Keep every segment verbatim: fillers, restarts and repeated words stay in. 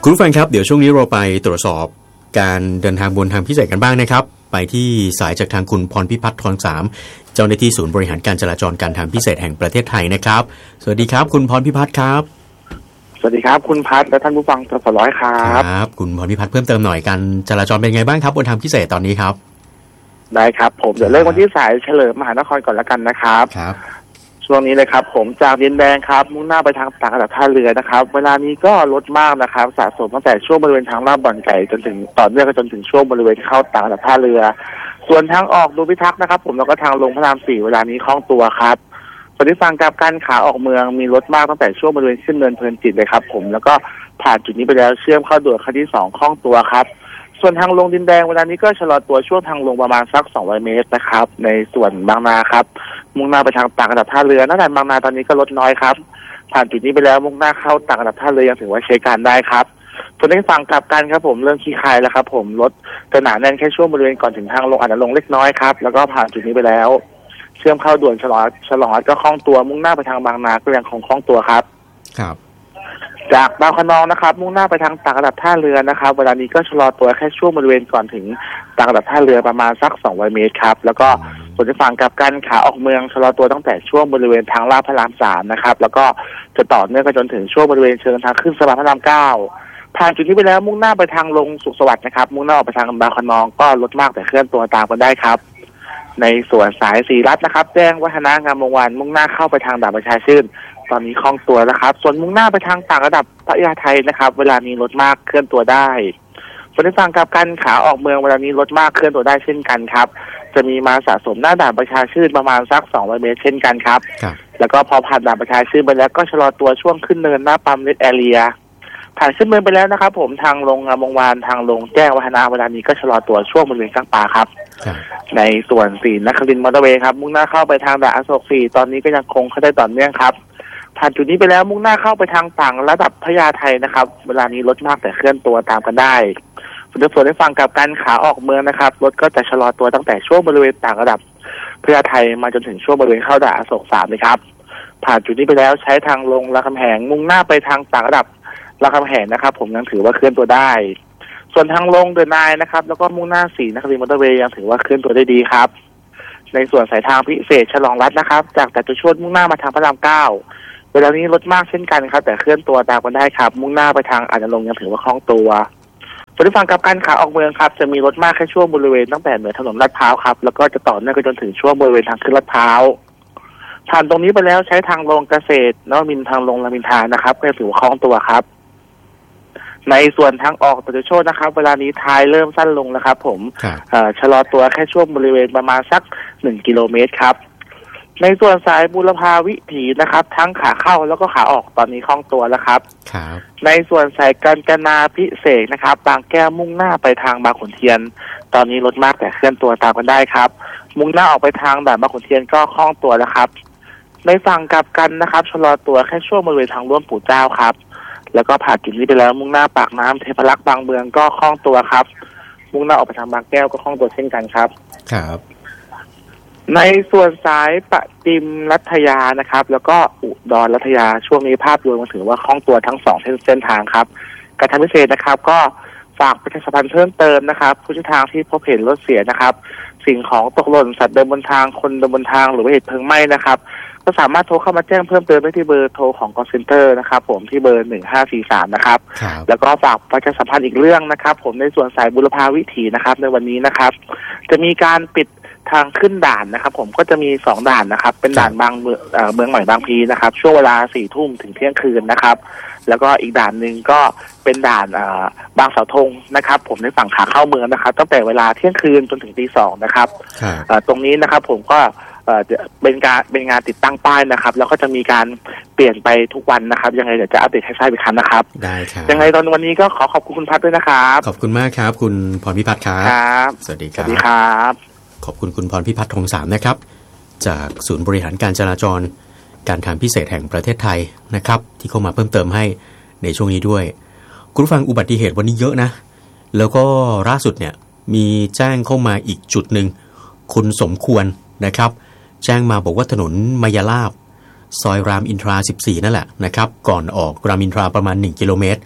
คุณผู้ฟังครับเดี๋ยวช่วงนี้เราไปตรวจสอบการเดินทางบนทางพิเศษกันบ้างนะครับไปที่สายจากทางคุณพรพิพัฒน์ทองสามเจ้าหน้าที่ศูนย์บริหารการจราจรการทางพิเศษแห่งประเทศไทยนะครับสวัสดีครับคุณพรพิพัฒน์ครับสวัสดีครับคุณพัฒน์และท่านผู้ฟังตลอดครับครับคุณพรพิพัฒน์เพิ่มเติมหน่อยการจราจรเป็นไงบ้างครับบนทางพิเศษตอนนี้ครับได้ครับผมเดี๋ยวเริ่มวันที่สายเฉลิมมหานครก่อนแล้วกันนะครับครับช่วงนี้เลยครับผมจากดินแดงครับมุ่งหน้าไปทางต่างจังหวัดท่าเรือนะครับเวลานี้ก็ลดมากนะครับสะสมตั้งแต่ช่วงบริเวณทางลาดบ่อนไก่จนถึงต่อเนื่องจนถึงช่วงบริเวณเข้าต่างจังหวัดท่าเรือส่วนทางออกดูพิทักษ์นะครับผมแล้วก็ทางลงพระรามสี่เวลานี้คล่องตัวครับสวัสดีฟังกับการขาออกเมืองมีรถมากตั้งแต่ช่วงบริเวณขึ้นเนินเพลินจิตเลยครับผมแล้วก็ผ่านจุดนี้ไปแล้วเชื่อมเข้าด่วนขั้นที่สองคล่องตัวครับส่วนทางลงดินแดงเวลานี้ก็ชะลอตัวช่วงทางลงประมาณสักสองร้อยเมตรนะครับในส่วนบางนาครับมุ่งหน้าไปทางต่างจังหวัดท่าเรือหน้าด่านบางนาตอนนี้ก็ลดน้อยครับผ่านจุดนี้ไปแล้วมุ่งหน้าเข้าต่างจังหวัดท่าเรือยังถือว่าใช้การได้ครับส่วนในฝั่งกลับกันครับผมเรื่องขี้คายแล้วครับผมรถจะหนาแน่นแค่ช่วงบริเวณก่อนถึงทางลงอาจจะลงเล็กน้อยครับแล้วก็ผ่านจุดนี้ไปแล้วเชื่อมเข้าด่วนฉลองฉลองก็คล่องตัวมุ่งหน้าไปทางบางนาก็ยังคงคล่องตัวครับครับจากบางขนองนะครับมุ่งหน้าไปทางต่างระดับท่าเรือนะครับเวลานี้ก็ชะลอตัวแค่ช่วงบริเวณก่อนถึงต่างระดับท่าเรือประมาณสักสองร้อยเมตรครับแล้วก็ส่วนที่ฝั่งกลับกันขาออกเมืองชะลอตัวตั้งแต่ช่วงบริเวณทางลาดพระรามสามนะครับแล้วก็จะต่อเนื่องไปจนถึงช่วงบริเวณเชิงทางขึ้นสะพานพระรามเก้าผ่านจุดนี้ไปแล้วมุ่งหน้าไปทางลงสุขสวัสดิ์นะครับมุ่งหน้าออกไปทางบางขนองก็ลดมากแต่เคลื่อนตัวตามกันได้ครับในส่วนสายสีรัฐนะครับแจ้งวัฒนางามวงศ์วานมุ่งหน้าเข้าไปทางด่านประชาชื่นตอนนี้คล่องตัวแล้วครับส่วนมุ่งหน้าไปทางต่างระดับพญาไทนะครับเวลานี้ลดมากเคลื่อนตัวได้ส่วนในฝั่งกลับกันขาออกเมืองเวลานี้ลดมากเคลื่อนตัวได้เช่นกันครับจะมีมาสะสมหน้าด่านประชาชื่นประมาณสักสองร้อยเมตรเช่นกันครับแล้วก็พอผ่านด่านประชาชื่นไปแล้วก็ชะลอตัวช่วงขึ้นเนินหน้าปั๊มเลดแอเรียผ่านขึ้นเนินไปแล้วนะครับผมทางลงงามวงศ์วานทางลงแจ้งวัฒนาเวลานี้ก็ชะลอตัวช่วงบริเวณกลางป่าครับในส่วนสี่นครินทร์มอเตอร์เวย์ครับมุ่งหน้าเข้าไปทางด่านอโศกสี่ตอนนี้ก็ยังคงเข้าได้ต่อเนื่องครับผ่านจุดนี้ไปแล้วมุ่งหน้าเข้าไปทางต่างระดับพญาไทนะครับเวลานี้ลดมากแต่เคลื่อนตัวตามกันได้ส่วนในฝั่งกับการขาออกเมืองนะครับรถก็จะชะลอตัวตั้งแต่ช่วงบริเวณต่างระดับพญาไทมาจนถึงช่วงบริเวณเข้าด่านอโศกสามเลยครับผ่านจุดนี้ไปแล้วใช้ทางลงรามคำแหงมุ่งหน้าไปทางต่างระดับรามคำแหงนะครับผมยังถือว่าเคลื่อนตัวได้ส่วนทางลงเดินนายนะครับแล้วก็มุ่งหน้าสี่นครินทร์มอเตอร์เวย์ยังถือว่าเคลื่อนตัวได้ดีครับในส่วนสายทางพิเศษฉลองรัฐนะครับจากแต่จุดชนมุ่งหน้ามาทางพระรามเก้าเวลานี้ลดมากเช่นกันครับแต่เคลื่อนตัวตามกันได้ครับมุ่งหน้าไปทางอาจจะลงยังถือว่าคล่องตัวส่วนที่ฝั่งกลับกันขาออกเมืองครับจะมีรถมากแค่ช่วงบริเวณตั้งแต่เหนือถนนลาดพร้าวครับแล้วก็จะต่อเนื่องไปจนถึงช่วงบริเวณทางขึ้นลาดพร้าวผ่านตรงนี้ไปแล้วใช้ทางลงเกษตรนวมินทร์ทางลงรามอินทรานะครับก็ถือว่าคล่องตัวครับในส่วนทางออกประชาชนนะครับเวลานี้ท้ายเริ่มสั้นลงนะครับผมชะลอตัวแค่ช่วงบริเวณประมาณสักหนึ่งกิโลเมตรครับในส่วนสายบุรพาวิถีนะครับทั้งขาเข้าแล้วก็ขาออกตอนนี้คล่องตัวแล้วครับในส่วนสายกาญจนาพิเศษนะครับบางแก้วมุ่งหน้าไปทางบางขุนเทียนตอนนี้ลดมากแต่เคลื่อนตัวตามกันได้ครับมุ่งหน้าออกไปทางด่านบางขุนเทียนก็คล่องตัวแล้วครับในฝั่งกลับกันนะครับชะลอตัวแค่ช่วงบริเวณทางร่วมปู่เจ้าครับแล้วก็ผ่านจุดนี้ไปแล้วมุ่งหน้าปากน้ำเทพรักษ์บางเมืองก็คล่องตัวครับมุ่งหน้าออกไปทางบางแก้วก็คล่องตัวเช่นกันครับครับในส่วนสายปฏิมรัตยานะครับแล้วก็อุดรรัตยาช่วงนี้ภาพรวมถือว่าคล่องตัวทั้งสองเส้นทางครับการทางพิเศษนะครับก็ฝากประชาสัมพันธ์เพิ่มเติมนะครับผู้ใช้ทางที่พบเห็นรถเสียนะครับสิ่งของตกหล่นสัตว์เดินบนทางคนเดินบนทางหรือว่าเหตุเพลิงไหม้นะครับก็สามารถโทรเข้ามาแจ้งเพิ่มเติมได้ที่เบอร์โทรของ call center นะครับผมที่เบอร์หนึ่งห้าสี่สามนะครับแล้วก็ฝากประชาสัมพันธ์อีกเรื่องนะครับผมในส่วนสายบุรพาวิถีนะครับในวันนี้นะครับจะมีการปิดทางขึ้นด่านนะครับผมก็จะมีสองด่านนะครับเป็นด่านบางเมืองเอ่อเมืองใหม่บางพลีนะครับช่วงเวลาสี่ทุ่มถึงเที่ยงคืนนะครับแล้วก็อีกด่านนึงก็เป็นด่านเอ่อบางเสาธงนะครับผมในฝั่งขาเข้าเมืองนะครับตั้งแต่เวลาเที่ยงคืนจนถึงตีสองนะครับเอ่อตรงนี้นะครับผมก็เอ่อเป็นการเป็นงานติดตั้งป้ายนะครับแล้วก็จะมีการเปลี่ยนไปทุกวันนะครับยังไงเดี๋ยวจะอัปเดตให้ทราบอีกครั้งนะครับได้ครับยังไงตอนวันนี้ก็ขอขอบคุณคุณพัฒน์ด้วยนะครับขอบคุณมากครับคุณพรพิพัฒน์ครับครับสวัสดีครับสวัสดีครับขอบคุณคุณพรพิพัฒน์ทองสามนะครับจากศูนย์บริหารการจราจรการทางพิเศษแห่งประเทศไทยนะครับที่เข้ามาเพิ่มเติมให้ในช่วงนี้ด้วยคุณผู้ฟังอุบัติเหตุวันนี้เยอะนะแล้วก็ล่าสุดเนี่ยมีแจ้งเข้ามาอีกจุดหนึ่งคุณสมควรนะครับแจ้งมาบอกว่าถนนมายาลาบซอยรามอินทราสิบสี่นั่นแหละนะครับก่อนออกรามอินทราประมาณหนึ่งกิโลเมตร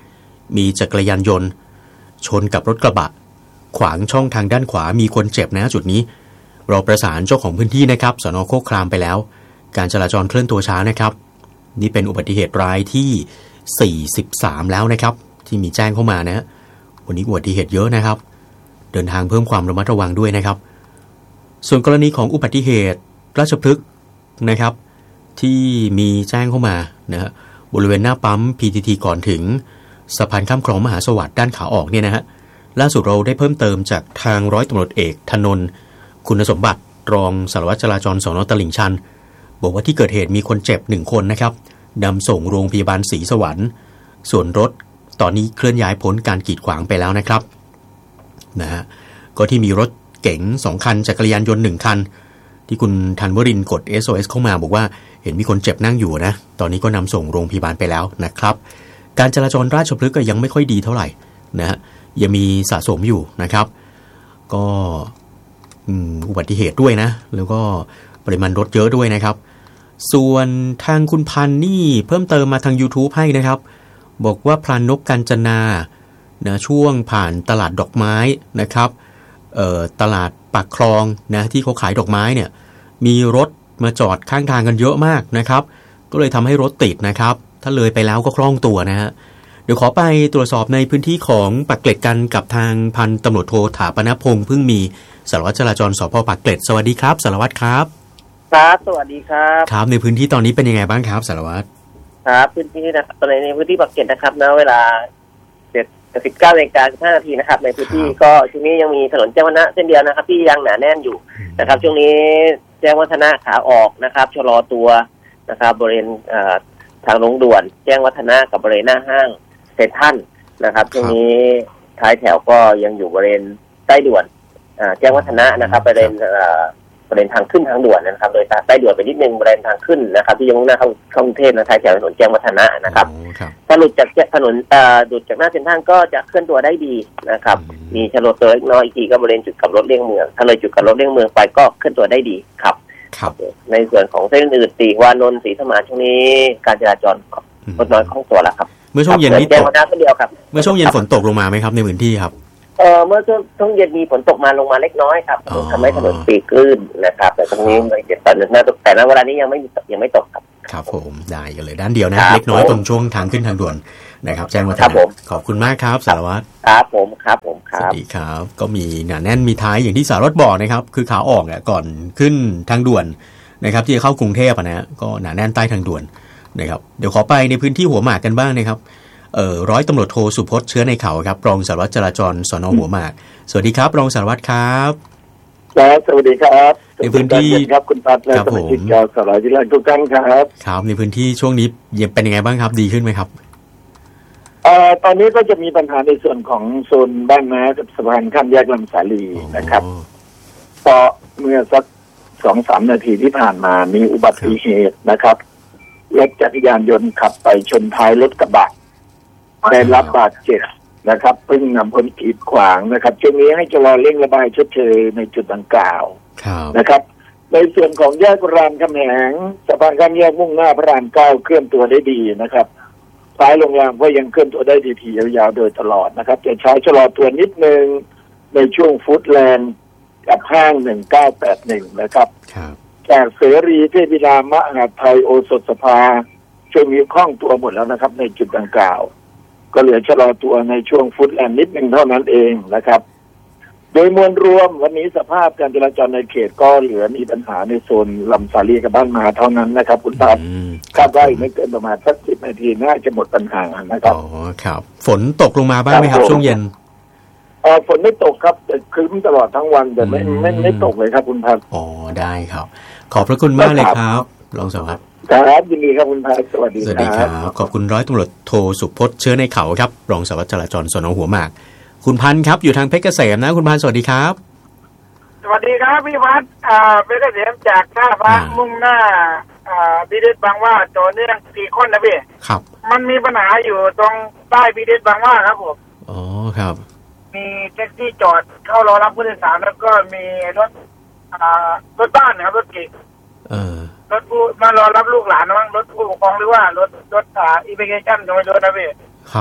มีจักรยานยนต์ชนกับรถกระบะขวางช่องทางด้านขวามีคนเจ็บนะจุดนี้เราประสานเจ้าของพื้นที่นะครับสน.โคกครามไปแล้วการจราจรเคลื่อนตัวช้านะครับนี่เป็นอุบัติเหตุรายที่สี่สิบสามแล้วนะครับที่มีแจ้งเข้ามานะวันนี้อุบัติเหตุเยอะนะครับเดินทางเพิ่มความระมัดระวังด้วยนะครับส่วนกรณีของอุบัติเหตุราชพฤกษ์นะครับที่มีแจ้งเข้ามานะฮะบริเวณหน้าปั๊ม พี ที ที ก่อนถึงสะพานข้ามคลองมหาสวัสดิ์ด้านขาออกเนี่ยนะฮะล่าสุดเราได้เพิ่มเติมจากทางร้อยตำรวจเอกธนนท์คุณสมบัติรองสารวัตรจราจรสน.ตลิ่งชันบอกว่าที่เกิดเหตุมีคนเจ็บหนึ่งคนนะครับนำส่งโรงพยาบาลศรีสวรรค์ส่วนรถตอนนี้เคลื่อนย้ายพ้นการกีดขวางไปแล้วนะครับนะฮะก็ที่มีรถเก๋งสองคันจักรยานยนต์หนึ่งคันที่คุณธันวรินทร์กด เอส โอ เอส เข้ามาบอกว่าเห็นมีคนเจ็บนั่งอยู่นะตอนนี้ก็นำส่งโรงพยาบาลไปแล้วนะครับการจราจรราชพฤกษ์ก็ยังไม่ค่อยดีเท่าไหร่นะฮะยังมีสะสมอยู่นะครับก็อุบัติเหตุด้วยนะแล้วก็ปริมาณรถเยอะด้วยนะครับส่วนทางคุณพันธ์นี่เพิ่มเติมมาทาง YouTube ให้นะครับบอกว่าพรานนกกาญจนานะช่วงผ่านตลาดดอกไม้นะครับเอ่อตลาดปากคลองนะที่เขาขายดอกไม้เนี่ยมีรถมาจอดข้างทางกันเยอะมากนะครับก็เลยทำให้รถติดนะครับถ้าเลยไปแล้วก็คล่องตัวนะฮะเดี๋ยวขอไปตรวจสอบในพื้นที่ของปากเกร็ดกันกับทางพันตำรวจโทถาปนพงษ์พึ่งมีสารวัตรจราจรสภ.ปากเกร็ดสวัสดีครับสารวัตรครับครับสวัสดีครับครับในพื้นที่ตอนนี้เป็นยังไงบ้างครับสารวัตรครับพื้นที่นะครับในในพื้นที่ปากเกร็ดนะครับณเวลาเจ็ดสิบเก้านาฬิกาสิบห้านาทีนะครับในพื้นที่ก็ช่วงนี้ยังมีถนนแจ้งวัฒนะเส้นเดียวนะครับที่ยังหนาแน่นอยู่นะครับช่วงนี้แจ้งวัฒนะขาออกนะครับชะลอตัวนะครับบริเวณทางลงด่วนแจ้งวัฒนะกับบริเวณหน้าห้างเซ็นทรัลนะครับช่วงนี้ท้ายแถวก็ยังอยู่บริเวณใต้ด่วนแจ้งวัฒนะนะครับบริเวณบริเวณทางขึ้นทางด่วนนะครับโดยใต้ด่วนไปนิดนึงบริเวณทางขึ้นนะครับที่ยังมุ่งหน้าเข้ากรุงเทพนะท้ายแถวถนนแจ้งวัฒนะนะครับถ้าหลุดจากถนนหลุดจากหน้าเซ็นทรัลก็จะเคลื่อนตัวได้ดีนะครับมีชะลอตัวเล็กน้อยอีกทีก็บริเวณจุดกลับรถเลี่ยงเมืองถ้าเลยจุดกลับรถเลี่ยงเมืองไปก็เคลื่อนตัวได้ดีครับในส่วนของเส้นอื่นสีวานนท์ศรีสมานช่วงนี้การจราจรลดน้อยคล่องตัวแล้วครับเมื่อช่วงเย็นนี้ตกเดียวครับเมื่อช่วงเย็นฝนตกลงมาไหมครับในพื้นที่ครับเออเมื่อช่วงเย็นมีฝนตกมาลงมาเล็กน้อยครับทำให้ถนนปีกลื่นนะครับแต่ตรงนี้เดี๋ยวตอนนี้แต่ณเวลานี้ยังไม่ยังไม่ตกครับครับผมได้กันเลยด้านเดียวนะเล็กน้อยตรงช่วงทางขึ้นทางด่วนนะครับแจ้งวัฒนะขอบคุณมากครับสารวัตรครับผมครับผมครับสวัสดีครับก็มีหนาแน่นมีท้ายอย่างที่สารวัตรบอกนะครับคือขาออกอ่ะก่อนขึ้นทางด่วนนะครับที่จะเข้ากรุงเทพนะฮะก็หนาแน่นใต้ทางด่วนนะครับเดี๋ยวขอไปในพื้นที่หัวหมากกันบ้างนะครับเอ่อร้อยตำรวจโทสุพจน์เชื้อในเขาครับรองสารวัตรจราจรสน.หัวหมากสวัสดีครับรองสารวัตรครับครับสวัสดีครับในพื้นที่ครับคุณปัตและสมาชิกชาวสารวิไลทุกท่านครับครับในพื้นที่ช่วงนี้เป็นยังไงบ้างครับดีขึ้นไหมครับเอ่อตอนนี้ก็จะมีปัญหาในส่วนของโซนบ้านม้ากับสะพานข้ามแยกลำสาลีนะครับพอเมื่อสักสองสามนาทีที่ผ่านมามีอุบัติเหตุนะครับรถจักรยานยนต์ขับไปชนท้ายรถกระบะได้รับบาดเจ็บนะครับเพิ่งนำพ้นกีดขวางนะครับช่วงนี้ให้ชะลอเร่งระบายชดเชยในจุดดังกล่าวนะครับในส่วนของแยกรามคำแหงสะพานข้ามแยกมุ่งหน้าพระรามเก้าเคลื่อนตัวได้ดีนะครับซ้ายลงรามก็ยังเคลื่อนตัวได้ดีทียาวๆโดยตลอดนะครับจะใช้ชะลอตัวนิดนึงในช่วงฟุตแลนด์กับห้างหนึ่งเก้าแปดหนึ่งนะครับจากเสรีเทพิรามหาไทยโอสถสภาช่วงนี้คล่องตัวหมดแล้วนะครับในจุดดังกล่าวก็เหลือชะลอตัวในช่วงฟุตแลนด์นิดนึงเท่านั้นเองนะครับโดยมวลรวมวันนี้สภาพการจราจรในเขตก็เหลือมีปัญหาในโซนลำสาลีกับบ้านมหาเท่านั้นนะครับคุณตาคาดว่าไม่เกินประมาณสักสิบนาทีน่าจะหมดปัญหานะครับอ๋อครับฝนตกลงมาบ้างไหมครับช่วงเย็นเออฝนไม่ตกครับแต่ครึ้มตลอดทั้งวันแต่ไม่ไม่ไม่ตกเลยครับคุณพัฒน์อ๋อได้ครับขอบพระคุณมากเลยครับรองสารวัตรครับยินดีครับคุณพัฒน์สวัสดีครับสวัสดีครับขอบคุณร้อยตำรวจโทสุพจน์เชื้อในเขาครับรองสารวัตรจราจรสน.หัวหมากคุณพันธ์ครับอยู่ทางเพชรเกษมนะคุณพันธ์สวัสดีครับสวัสดีครับพี่พัฒน์อ่าเพชรเกษมจากท่าพระมุ่งหน้าอ่าพิเดชบางว่าต่อเนื่องสี่คนนะพี่ครับมันมีปัญหาอยู่ตรงใต้พิเดชบางว่าครับผมอ๋อครับมีแท็กซี่จอดเข้ารอรับผู้โดยสารแล้วก็มีรถอ่ารถบ้านนะครับรถเก๋งเออรถผู้มารอรับลูกหลานมั้งรถผู้ปกครองหรือว่ารถรถอ่าอิมิเกชั่นโดยรถนะพี่ครับ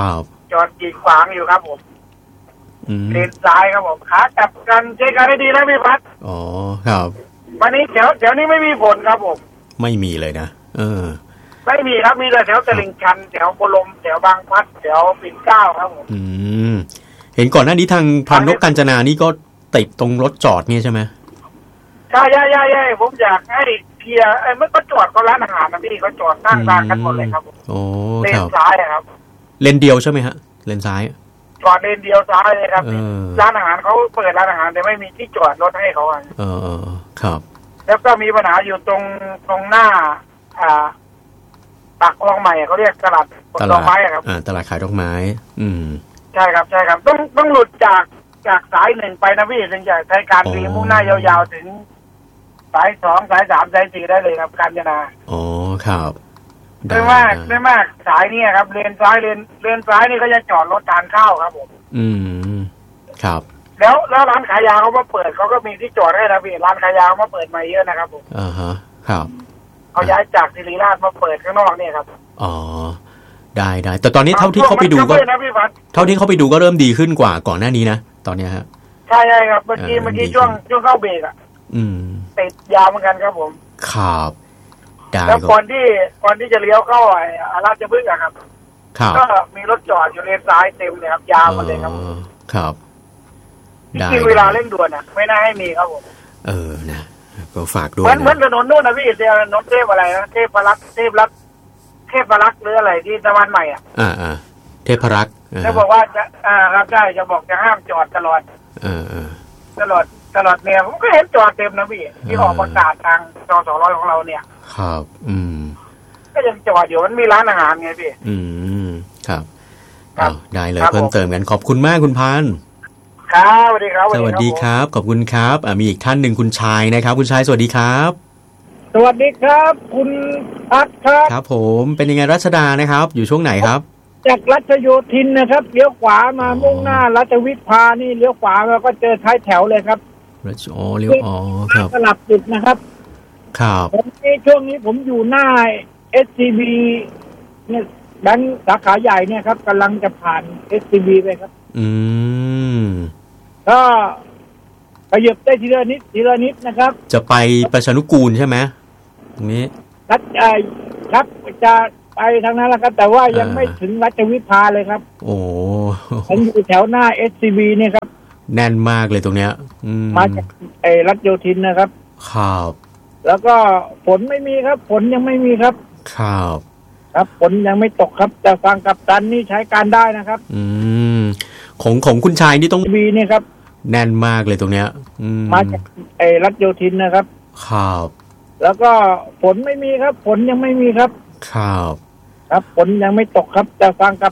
จอดกีดขวางอยู่ครับผมอืมเลนซ้ายครับผมขากลับกันเช็คกันให้ดีนะพี่พัดอ๋อครับวันนี้แถวแถวนี้ไม่มีฝนครับผมไม่มีเลยนะเออไม่มีครับมีแต่แถวตลิ่งชันแถวโพลมแถวบางพลัดแถวปิ่นเกล้าครับผมอืมเห็นก่อนหน้านี้ทางพรานนกกาญจนานี่ก็ติดตรงรถจอดเนี่ยใช่ไหมใช่ใช่ใช่ใช่ผมอยากให้เคลียร์ไอ้เมื่อก็จอดก็ร้านอาหารนะพี่เขาจอดนั่งทางกันหมดเลยครับผมโอ้เลคน รับซ้ายอะครับเลนเดียวใช่ไหมฮะเลนซ้ายจอดเลนเดียวซ้ายเลยครับเออร้านอาหารเขาเปิดร้านอาหารแต่ไม่มีที่จอดรถให้เขาอะเออเออครับแล้วก็มีปัญหาอยู่ตรงตรงหน้า อ่าปากคลองใหม่เขาเรียกตลาดผลตดลาอดกไม้อะครับอ่าตลาดขายดอกไม้ อืมใช่ครับใช่ครับ ต้องต้องหลุดจากจากสายหนึ่งไปนะพี่ถึงจะใช้การรีมุ่งหน้ายาวๆถึง สายสองสายสามสายสี่ได้เลยครับการจนาอ๋อครับไม่มากไม่มากสายนี้ครับเลนซ้ายเลนเลนซ้ายนี่เขาจะจอดรถทานข้าวครับผมอืมครับแล้วแล้วร้านขายยาเขามาเปิดเขาก็มีที่จอดให้นะพี่ร้านขายยาเขามาเปิดใหม่เยอะนะครับผมอ่าฮะครับเขาย้ายจากศิริราชมาเปิดข้างนอกเนี่ยครับอ๋อได้ได้แต่ตอนนี้เท่าที่เขาไปดูก็มันนะพี่พัดเท่าที่เขาไปดูก็เริ่มดีขึ้นกว่าก่อนหน้านี้นะตอนเนี้ยฮะใช่ใช่ครับเมื่อกี้เออเมื่อกี้ดีช่วงขึ้นช่วงเข้าเบรกอะอืมติดยาวเหมือนกันครับผมครับได้แล้วก็ก่อนที่ก่อนที่จะเลี้ยวเข้าไอ้ราชพฤกษ์อะครับครับก็มีรถจอดอยู่เลนซ้ายเต็มเลยครับยาวหมาเลยครับอ๋อครับจได้ริงๆเวลาเร่งด่วนอะไม่น่าให้มีครับผมเออนะก็ฝากด้วเหยมือนเหมือนนะถนนนู่นนะพี่เดียวถนนเทพอะไรนะเทพรักษ์เทพรักษ์เทพรักษ์หรืออะไรที่ตะวันใหม่อ่ะอ่าอ่าเทพรักษ์อ่าจะบอกว่าจะอ่าครับได้จะบอกจะห้ามจอดตลอดเออเออตลอดตลอดเนี่ยผมก็เห็นจอดเต็มนะพี่ที่ออกประกาศทางจอสร้อยของเราเนี่ยครับอืมก็ยังจอดอยู่มันมีร้านอาหารไงพี่อืมครับครับอ้าวได้เลยครับเพิ่มเติมกันขอบคุณมากคุณพันธุ์ครับสวัสดีครับสวัสดีครับ ขอบคุณครับอ่ามีอีกท่านหนึ่งคุณชายนะครับ คุณชายสวัสดีครับสวัสดีครับ คุณพัดครับครับผมเป็นยังไงรัชดานะครับ อยู่ช่วงไหนครับจากรัชโยธินนะครับเลี้ยวขวามามุ่งหน้ารัชวิภานี่เลี้ยวขวาแล้วก็เจอท้ายแถวเลยครับรัชอ๋อเลี้ยวอ๋อครับสลับจุดนะครับครับผมนี่ช่วงนี้ผมอยู่หน้า เอส ซี บี เนี่ยแบงค์สาขาใหญ่เนี่ยครับกำลังจะผ่าน เอส ซี บี ไปครับอืมก็ขยับได้ทีละนิดทีละนิดนะครับจะไปประชานุกูลใช่ไหมตรงนี้รัชเอ่อครับจะไปทางนั้นแหละครับ แต่ว่ายังอ่าไม่ถึงรัชวิภาเลยครับโอ้ผมอยู่แถวหน้า เอส ซี บี เนี่ยครับแน่นมากเลยตรงเนี้ย อืมมาจากไอ้รัชโยธินนะครับครับแล้วก็ฝนไม่มีครับฝนยังไม่มีครับครับครับฝนยังไม่ตกครับ แต่ฟังกับตันนี่ใช้การได้นะครับอืมของของคุณชายนี่ต้องบีเนี่ยครับแน่นมากเลยตรงเนี้ย อืมมาจากไอ้รัชโยธินนะครับครับแล้วก็ฝนไม่มีครับฝนยังไม่มีครับครับครับฝนยังไม่ตกครับ แต่ฟังกับ